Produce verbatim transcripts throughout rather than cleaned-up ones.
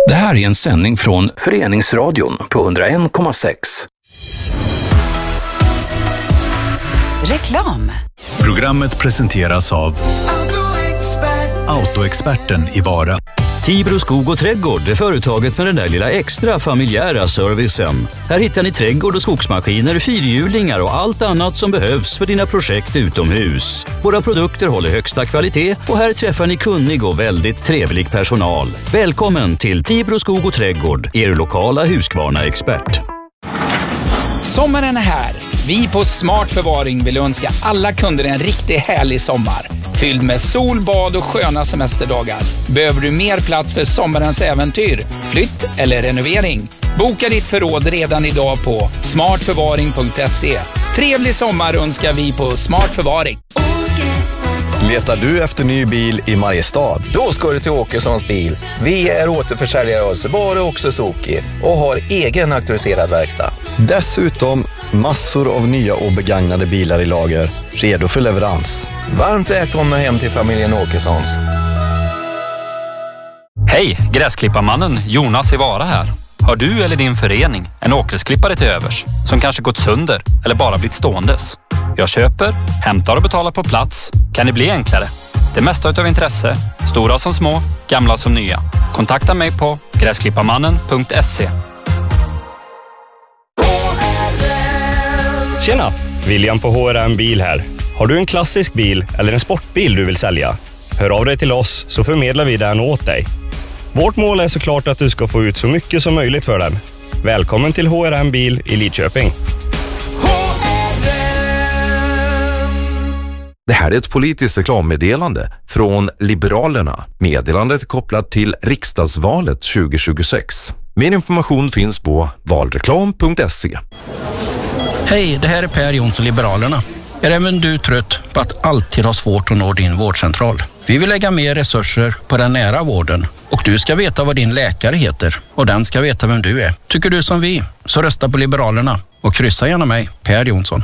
Det här är en sändning från Föreningsradion på hundra en komma sex. Reklam. Programmet presenteras av Autoexperten i Vara. Tibro skog och trädgård är företaget med den där lilla extra familjära servicen. Här hittar ni trädgård- och skogsmaskiner, fyrhjulingar och allt annat som behövs för dina projekt utomhus. Våra produkter håller högsta kvalitet och här träffar ni kunnig och väldigt trevlig personal. Välkommen till Tibro skog och trädgård, er lokala Husqvarna-expert. Sommaren är här. Vi på Smart Förvaring vill önska alla kunder en riktigt härlig sommar. Fylld med sol, bad och sköna semesterdagar. Behöver du mer plats för sommarens äventyr, flytt eller renovering? Boka ditt förråd redan idag på smart förvaring punkt se. Trevlig sommar önskar vi på Smart Förvaring. Letar du efter ny bil i Mariestad? Då ska du till Åkessons bil. Vi är återförsäljare av Subaru och Suzuki och har egen auktoriserad verkstad. Dessutom massor av nya och begagnade bilar i lager, redo för leverans. Varmt välkomna hem till familjen Åkessons. Hej, gräsklipparmannen Jonas i Vara här. Har du eller din förening en åkgräsklippare till övers som kanske gått sönder eller bara blivit ståendes? Jag köper, hämtar och betalar på plats. Kan det bli enklare? Det mesta utav intresse, stora som små, gamla som nya. Kontakta mig på gräsklipparmannen punkt se. Tjena, William på H R M Bil här. Har du en klassisk bil eller en sportbil du vill sälja? Hör av dig till oss så förmedlar vi den åt dig. Vårt mål är såklart att du ska få ut så mycket som möjligt för den. Välkommen till H R M Bil i Lidköping. Det här är ett politiskt reklammeddelande från Liberalerna. Meddelandet kopplat till riksdagsvalet tjugo tjugosex. Mer information finns på valreklam punkt se. Hej, det här är Per Jonsson, Liberalerna. Är även du trött på att alltid ha svårt att nå din vårdcentral? Vi vill lägga mer resurser på den nära vården och du ska veta vad din läkare heter och den ska veta vem du är. Tycker du som vi, så rösta på Liberalerna och kryssa gärna mig, Per Jonsson.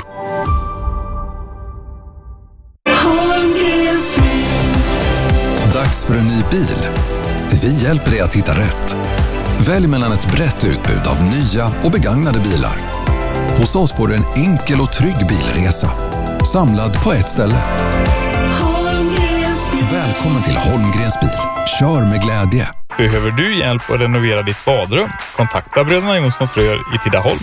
Dags för en ny bil. Vi hjälper dig att hitta rätt. Välj mellan ett brett utbud av nya och begagnade bilar. Hos oss får du en enkel och trygg bilresa. Samlad på ett ställe. Välkommen till Holmgrens bil. Kör med glädje. Behöver du hjälp att renovera ditt badrum? Kontakta Bröderna Jonssons Rör i Tidaholm.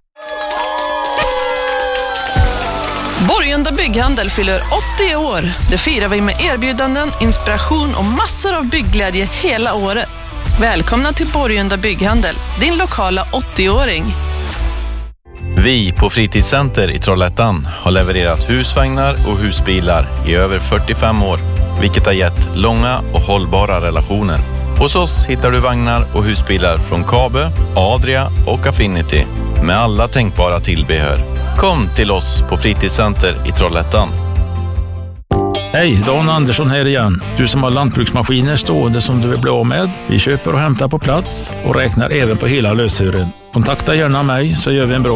Borgunda Bygghandel fyller åttio år. Det firar vi med erbjudanden, inspiration och massor av byggglädje hela året. Välkomna till Borgunda Bygghandel, din lokala åttio-åring. Vi på Fritidscenter i Trollhättan har levererat husvagnar och husbilar i över fyrtiofem år, vilket har gett långa och hållbara relationer. Hos oss hittar du vagnar och husbilar från Kabe, Adria och Affinity med alla tänkbara tillbehör. Kom till oss på Fritidscenter i Trollhättan. Hej, Dan Andersson här igen. Du som har lantbruksmaskiner stående som du vill bli av med. Vi köper och hämtar på plats och räknar även på hela lösören. Kontakta gärna mig så gör vi en bra